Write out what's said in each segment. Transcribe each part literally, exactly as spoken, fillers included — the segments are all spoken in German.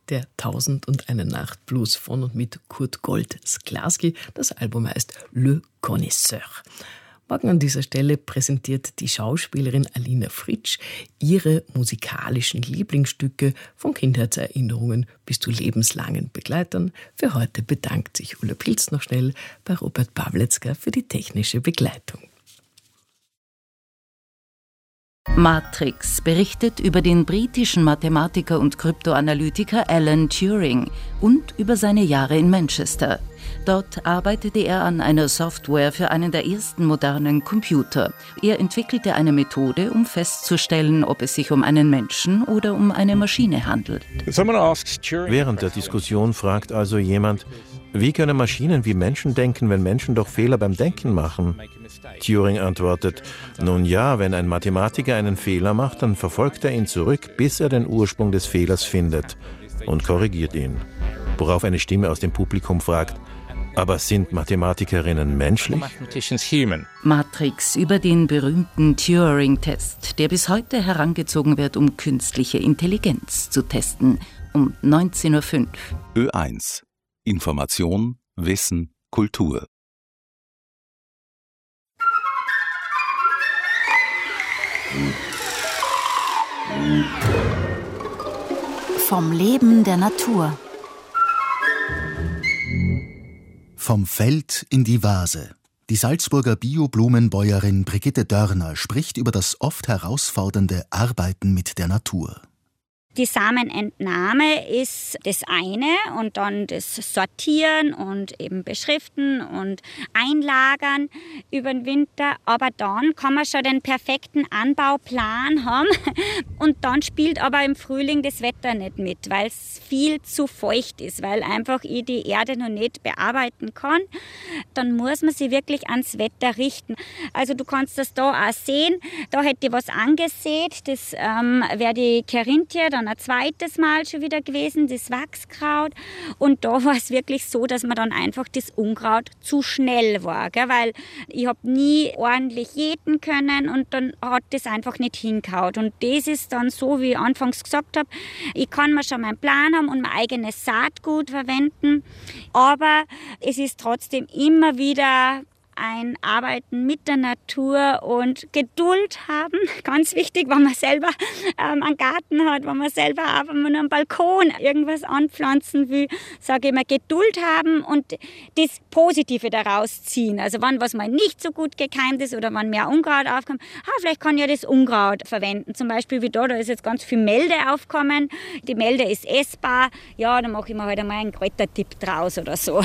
der Tausend und eine Nacht Blues von und mit Kurt Gold-Sklarski. Das Album heißt Le Connaisseur. Morgen an dieser Stelle präsentiert die Schauspielerin Alina Fritsch ihre musikalischen Lieblingsstücke von Kindheitserinnerungen bis zu lebenslangen Begleitern. Für heute bedankt sich Ulla Pilz noch schnell bei Robert Pawletzka für die technische Begleitung. Matrix berichtet über den britischen Mathematiker und Kryptoanalytiker Alan Turing und über seine Jahre in Manchester. Dort arbeitete er an einer Software für einen der ersten modernen Computer. Er entwickelte eine Methode, um festzustellen, ob es sich um einen Menschen oder um eine Maschine handelt. Während der Diskussion fragt also jemand, wie können Maschinen wie Menschen denken, wenn Menschen doch Fehler beim Denken machen? Turing antwortet, nun ja, wenn ein Mathematiker einen Fehler macht, dann verfolgt er ihn zurück, bis er den Ursprung des Fehlers findet und korrigiert ihn. Worauf eine Stimme aus dem Publikum fragt, aber sind Mathematikerinnen menschlich? Matrix über den berühmten Turing-Test, der bis heute herangezogen wird, um künstliche Intelligenz zu testen, um neunzehn Uhr fünf. Ö eins. Information, Wissen, Kultur. Vom Leben der Natur. Vom Feld in die Vase. Die Salzburger Bio-Blumenbäuerin Brigitte Dörner spricht über das oft herausfordernde Arbeiten mit der Natur. Die Samenentnahme ist das eine und dann das Sortieren und eben Beschriften und Einlagern über den Winter. Aber dann kann man schon den perfekten Anbauplan haben und dann spielt aber im Frühling das Wetter nicht mit, weil es viel zu feucht ist, weil einfach ich die Erde noch nicht bearbeiten kann. Dann muss man sich wirklich ans Wetter richten. Also du kannst das da auch sehen. Da hätte ich was angesät, das ähm, wäre die Carinthia, dann ein zweites Mal schon wieder gewesen, das Wachskraut. Und da war es wirklich so, dass man dann einfach das Unkraut zu schnell war. Gell? Weil ich habe nie ordentlich jäten können und dann hat das einfach nicht hingehauen. Und das ist dann so, wie ich anfangs gesagt habe, ich kann mir schon meinen Plan haben und mein eigenes Saatgut verwenden. Aber es ist trotzdem immer wieder ein Arbeiten mit der Natur und Geduld haben. Ganz wichtig, wenn man selber ähm, einen Garten hat, wenn man selber auch, wenn man am Balkon irgendwas anpflanzen will, sage ich immer, Geduld haben und das Positive daraus ziehen. Also wenn was mal nicht so gut gekeimt ist oder wenn mehr Unkraut aufkommt, ah, vielleicht kann ich ja das Unkraut verwenden. Zum Beispiel wie da, da ist jetzt ganz viel Melde aufgekommen. Die Melde ist essbar. Ja, dann mache ich mir halt einmal einen Kräutertipp draus oder so.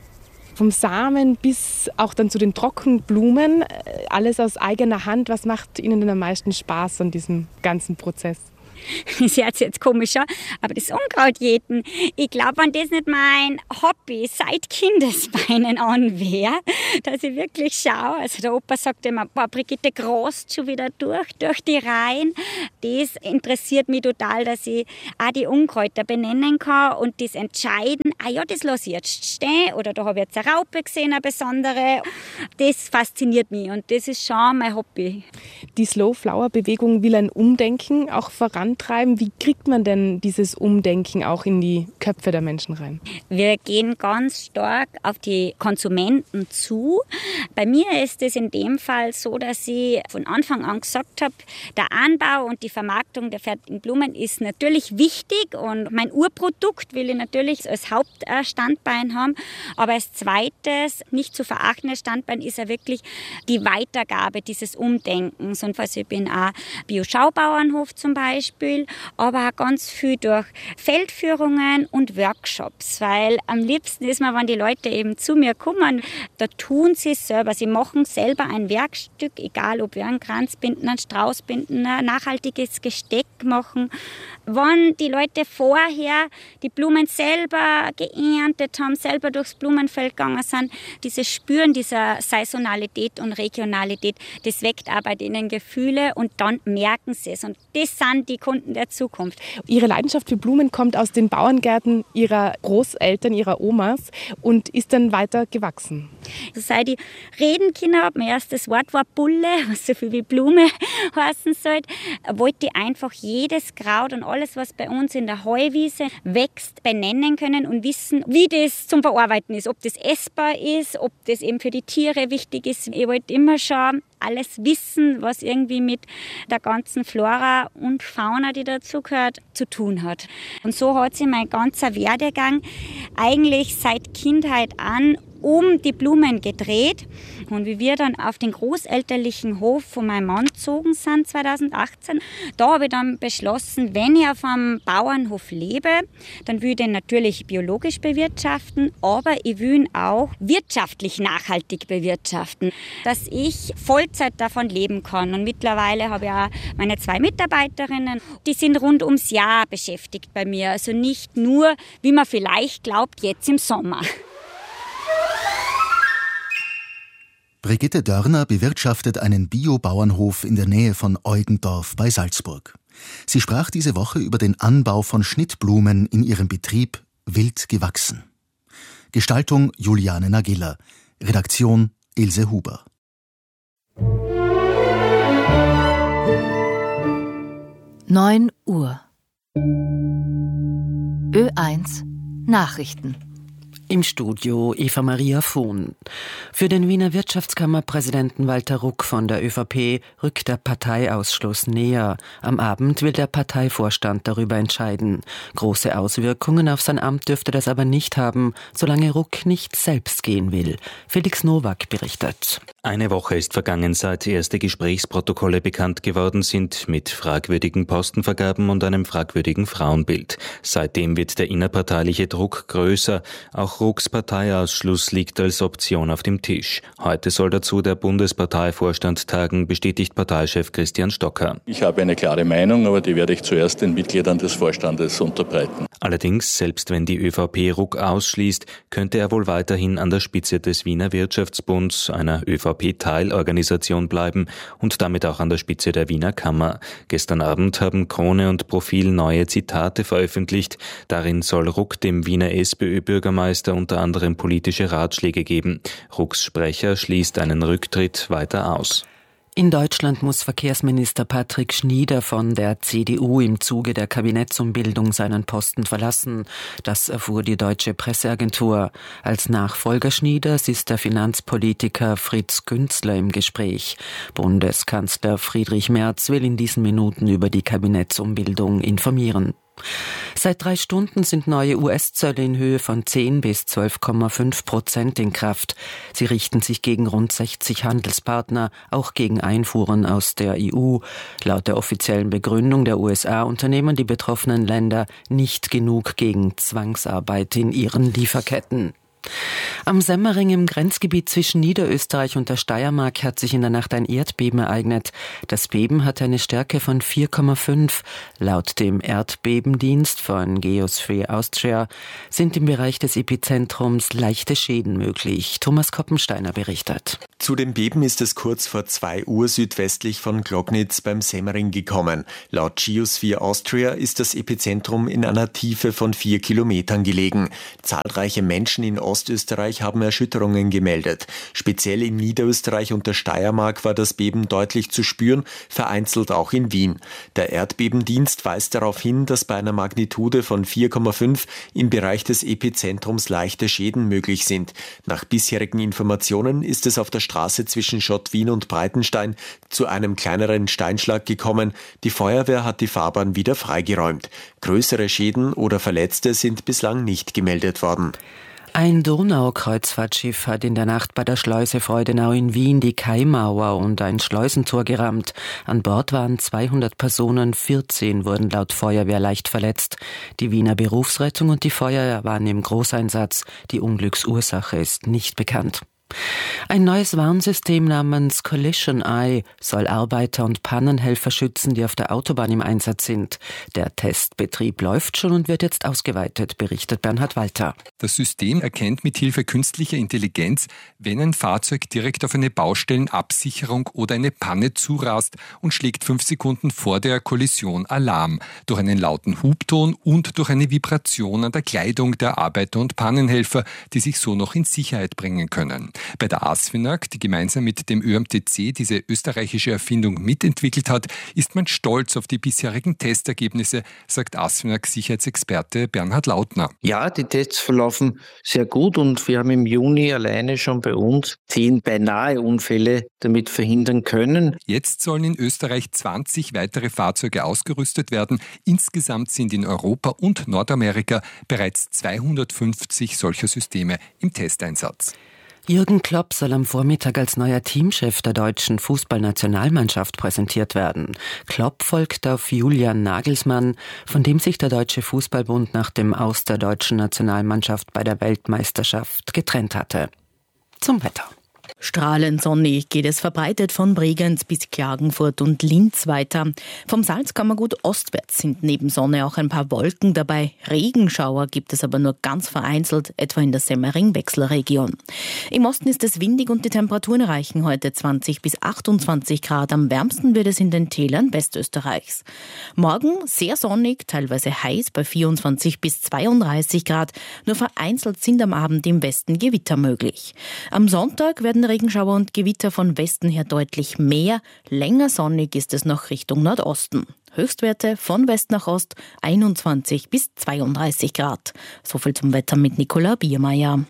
Vom Samen bis auch dann zu den Trockenblumen, alles aus eigener Hand. Was macht Ihnen denn am meisten Spaß an diesem ganzen Prozess? Das hört sich jetzt komisch an, aber das Unkrautjäten, ich glaube, wenn das nicht mein Hobby seit Kindesbeinen an wäre, dass ich wirklich schaue, also der Opa sagt immer, boah, Brigitte großt schon wieder durch, durch die Reihen. Das interessiert mich total, dass ich auch die Unkräuter benennen kann und das entscheiden, ah ja, das lasse ich jetzt stehen oder da habe ich jetzt eine Raupe gesehen, eine besondere. Das fasziniert mich und das ist schon mein Hobby. Die Slow-Flower-Bewegung will ein Umdenken auch voran treiben. Wie kriegt man denn dieses Umdenken auch in die Köpfe der Menschen rein? Wir gehen ganz stark auf die Konsumenten zu. Bei mir ist es in dem Fall so, dass ich von Anfang an gesagt habe, der Anbau und die Vermarktung der fertigen Blumen ist natürlich wichtig und mein Urprodukt will ich natürlich als Hauptstandbein haben. Aber als zweites, nicht zu verachtendes Standbein ist ja wirklich die Weitergabe dieses Umdenkens. Und also ich bin auch Bio-Schaubauernhof zum Beispiel, aber auch ganz viel durch Feldführungen und Workshops, weil am liebsten ist mir, wenn die Leute eben zu mir kommen, da tun sie es selber, sie machen selber ein Werkstück, egal ob wir einen Kranz binden, einen Strauß binden, ein nachhaltiges Gesteck machen. Wenn die Leute vorher die Blumen selber geerntet haben, selber durchs Blumenfeld gegangen sind, dieses Spüren dieser Saisonalität und Regionalität, das weckt auch bei denen Gefühle und dann merken sie es. Und das sind die Kunden der Zukunft. Ihre Leidenschaft für Blumen kommt aus den Bauerngärten Ihrer Großeltern, Ihrer Omas und ist dann weiter gewachsen. Also seit ich reden können habe, mein erstes Wort war Bulle, was so viel wie Blume heißen soll, wollte ich einfach jedes Kraut und alles, was bei uns in der Heuwiese wächst, benennen können und wissen, wie das zum Verarbeiten ist, ob das essbar ist, ob das eben für die Tiere wichtig ist. Ich wollte immer schon alles wissen, was irgendwie mit der ganzen Flora und Fauna, die dazugehört, zu tun hat. Und so hat sich mein ganzer Werdegang eigentlich seit Kindheit an um die Blumen gedreht. Und wie wir dann auf den großelterlichen Hof von meinem Mann gezogen sind, zweitausendachtzehn, da habe ich dann beschlossen, wenn ich auf einem Bauernhof lebe, dann will ich den natürlich biologisch bewirtschaften, aber ich will ihn auch wirtschaftlich nachhaltig bewirtschaften, dass ich Vollzeit davon leben kann. Und mittlerweile habe ich auch meine zwei Mitarbeiterinnen, die sind rund ums Jahr beschäftigt bei mir. Also nicht nur, wie man vielleicht glaubt, jetzt im Sommer. Brigitte Dörner bewirtschaftet einen Bio-Bauernhof in der Nähe von Eugendorf bei Salzburg. Sie sprach diese Woche über den Anbau von Schnittblumen in ihrem Betrieb Wild gewachsen. Gestaltung Juliane Nagiller. Redaktion Ilse Huber. neun Uhr. Ö eins Nachrichten. Im Studio Eva Maria Vohn. Für den Wiener Wirtschaftskammerpräsidenten Walter Ruck von der ÖVP rückt der Parteiausschluss näher. Am Abend will der Parteivorstand darüber entscheiden. Große Auswirkungen auf sein Amt dürfte das aber nicht haben, solange Ruck nicht selbst gehen will. Felix Nowak berichtet. Eine Woche ist vergangen, seit erste Gesprächsprotokolle bekannt geworden sind, mit fragwürdigen Postenvergaben und einem fragwürdigen Frauenbild. Seitdem wird der innerparteiliche Druck größer. Auch Rucks Parteiausschluss liegt als Option auf dem Tisch. Heute soll dazu der Bundesparteivorstand tagen, bestätigt Parteichef Christian Stocker. Ich habe eine klare Meinung, aber die werde ich zuerst den Mitgliedern des Vorstandes unterbreiten. Allerdings, selbst wenn die ÖVP Ruck ausschließt, könnte er wohl weiterhin an der Spitze des Wiener Wirtschaftsbunds, einer ÖVP-Teilorganisation, bleiben und damit auch an der Spitze der Wiener Kammer. Gestern Abend haben Krone und Profil neue Zitate veröffentlicht. Darin soll Ruck dem Wiener SPÖ-Bürgermeister unter anderem politische Ratschläge geben. Rucks Sprecher schließt einen Rücktritt weiter aus. In Deutschland muss Verkehrsminister Patrick Schnieder von der C D U im Zuge der Kabinettsumbildung seinen Posten verlassen. Das erfuhr die deutsche Presseagentur. Als Nachfolger Schnieders ist der Finanzpolitiker Fritz Günzler im Gespräch. Bundeskanzler Friedrich Merz will in diesen Minuten über die Kabinettsumbildung informieren. Seit drei Stunden sind neue U S-Zölle in Höhe von zehn bis zwölf Komma fünf Prozent in Kraft. Sie richten sich gegen rund sechzig Handelspartner, auch gegen Einfuhren aus der E U. Laut der offiziellen Begründung der U S A unternehmen die betroffenen Länder nicht genug gegen Zwangsarbeit in ihren Lieferketten. Am Semmering im Grenzgebiet zwischen Niederösterreich und der Steiermark hat sich in der Nacht ein Erdbeben ereignet. Das Beben hatte eine Stärke von vier Komma fünf. Laut dem Erdbebendienst von Geosphere Austria sind im Bereich des Epizentrums leichte Schäden möglich. Thomas Koppensteiner berichtet. Zu dem Beben ist es kurz vor zwei Uhr südwestlich von Glognitz beim Semmering gekommen. Laut Geosphere Austria ist das Epizentrum in einer Tiefe von vier Kilometern gelegen. Zahlreiche Menschen in Ostösterreich haben Erschütterungen gemeldet. Speziell in Niederösterreich und der Steiermark war das Beben deutlich zu spüren, vereinzelt auch in Wien. Der Erdbebendienst weist darauf hin, dass bei einer Magnitude von vier Komma fünf im Bereich des Epizentrums leichte Schäden möglich sind. Nach bisherigen Informationen ist es auf der Straße zwischen Schottwien und Breitenstein zu einem kleineren Steinschlag gekommen. Die Feuerwehr hat die Fahrbahn wieder freigeräumt. Größere Schäden oder Verletzte sind bislang nicht gemeldet worden. Ein Donau-Kreuzfahrtschiff hat in der Nacht bei der Schleuse Freudenau in Wien die Kaimauer und ein Schleusentor gerammt. An Bord waren zweihundert Personen, vierzehn wurden laut Feuerwehr leicht verletzt. Die Wiener Berufsrettung und die Feuerwehr waren im Großeinsatz. Die Unglücksursache ist nicht bekannt. Ein neues Warnsystem namens Collision Eye soll Arbeiter und Pannenhelfer schützen, die auf der Autobahn im Einsatz sind. Der Testbetrieb läuft schon und wird jetzt ausgeweitet, berichtet Bernhard Walter. Das System erkennt mithilfe künstlicher Intelligenz, wenn ein Fahrzeug direkt auf eine Baustellenabsicherung oder eine Panne zurast und schlägt fünf Sekunden vor der Kollision Alarm. Durch einen lauten Hubton und durch eine Vibration an der Kleidung der Arbeiter und Pannenhelfer, die sich so noch in Sicherheit bringen können. Bei der ASFINAG, die gemeinsam mit dem Ö M T C diese österreichische Erfindung mitentwickelt hat, ist man stolz auf die bisherigen Testergebnisse, sagt ASFINAG-Sicherheitsexperte Bernhard Lautner. Ja, die Tests verlaufen sehr gut und wir haben im Juni alleine schon bei uns zehn beinahe Unfälle damit verhindern können. Jetzt sollen in Österreich zwanzig weitere Fahrzeuge ausgerüstet werden. Insgesamt sind in Europa und Nordamerika bereits zweihundertfünfzig solcher Systeme im Testeinsatz. Jürgen Klopp soll am Vormittag als neuer Teamchef der deutschen Fußballnationalmannschaft präsentiert werden. Klopp folgt auf Julian Nagelsmann, von dem sich der Deutsche Fußballbund nach dem Aus der deutschen Nationalmannschaft bei der Weltmeisterschaft getrennt hatte. Zum Wetter. Strahlend sonnig geht es verbreitet von Bregenz bis Klagenfurt und Linz weiter. Vom Salzkammergut ostwärts sind neben Sonne auch ein paar Wolken dabei. Regenschauer gibt es aber nur ganz vereinzelt, etwa in der Semmering-Wechsler-Region. Im Osten ist es windig und die Temperaturen erreichen heute zwanzig bis achtundzwanzig Grad. Am wärmsten wird es in den Tälern Westösterreichs. Morgen sehr sonnig, teilweise heiß bei vierundzwanzig bis zweiunddreißig Grad. Nur vereinzelt sind am Abend im Westen Gewitter möglich. Am Sonntag werden Regenschauer und Gewitter von Westen her deutlich mehr. Länger sonnig ist es noch Richtung Nordosten. Höchstwerte von West nach Ost einundzwanzig bis zweiunddreißig Grad. Soviel zum Wetter mit Nicola Biermeier.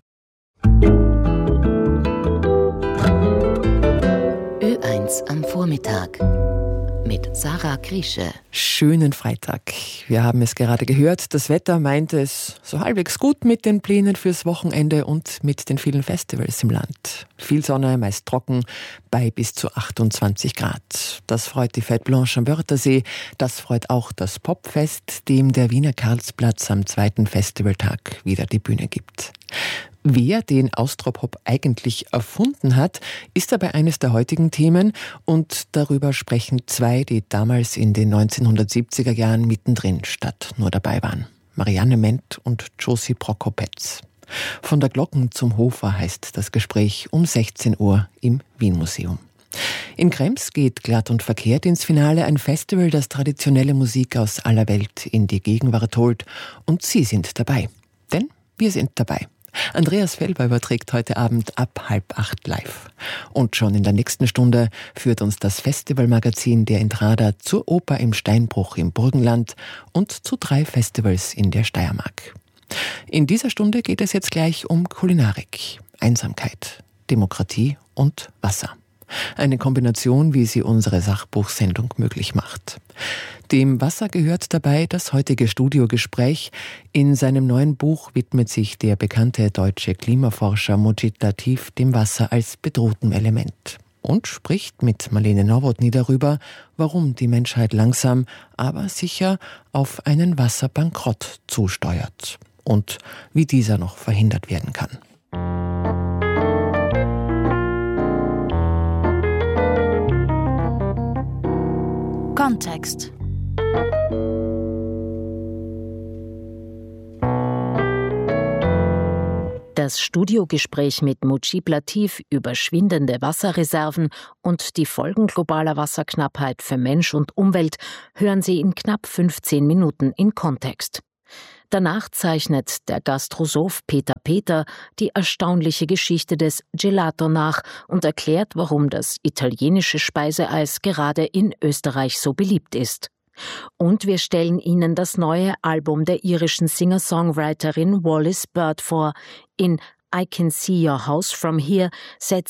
Ö eins am Vormittag mit Sarah Krische. Schönen Freitag. Wir haben es gerade gehört. Das Wetter meint es so halbwegs gut mit den Plänen fürs Wochenende und mit den vielen Festivals im Land. Viel Sonne, meist trocken, bei bis zu achtundzwanzig Grad. Das freut die Fête Blanche am Wörthersee. Das freut auch das Popfest, dem der Wiener Karlsplatz am zweiten Festivaltag wieder die Bühne gibt. Wer den Austropop eigentlich erfunden hat, ist dabei eines der heutigen Themen und darüber sprechen zwei, die damals in den neunzehnhundertsiebziger Jahren mittendrin statt nur dabei waren. Marianne Ment und Josie Prokopetz. Von der Glocken zum Hofer heißt das Gespräch um sechzehn Uhr im Wien-Museum. In Krems geht glatt und verkehrt ins Finale, ein Festival, das traditionelle Musik aus aller Welt in die Gegenwart holt. Und Sie sind dabei. Denn wir sind dabei. Andreas Felber überträgt heute Abend ab halb acht live. Und schon in der nächsten Stunde führt uns das Festivalmagazin der Intrada zur Oper im Steinbruch im Burgenland und zu drei Festivals in der Steiermark. In dieser Stunde geht es jetzt gleich um Kulinarik, Einsamkeit, Demokratie und Wasser. Eine Kombination, wie sie unsere Sachbuchsendung möglich macht. Dem Wasser gehört dabei das heutige Studiogespräch. In seinem neuen Buch widmet sich der bekannte deutsche Klimaforscher Mujib Latif dem Wasser als bedrohtem Element und spricht mit Marlene Nowotny darüber, warum die Menschheit langsam, aber sicher auf einen Wasserbankrott zusteuert und wie dieser noch verhindert werden kann. Kontext. Das Studiogespräch mit Mujib Latif über schwindende Wasserreserven und die Folgen globaler Wasserknappheit für Mensch und Umwelt hören Sie in knapp fünfzehn Minuten in Kontext. Danach zeichnet der Gastrosoph Peter Peter die erstaunliche Geschichte des Gelato nach und erklärt, warum das italienische Speiseeis gerade in Österreich so beliebt ist. Und wir stellen Ihnen das neue Album der irischen Singer-Songwriterin Wallis Bird vor. In I Can See Your House From Here setzt